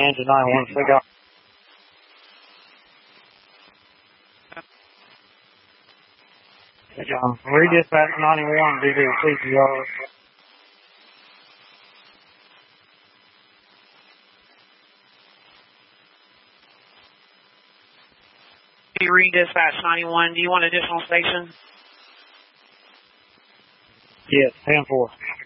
Engine 91, stick out. Redispatch 91 due to CPR. Redispatch 91, do you want additional station? Yes, 10-4.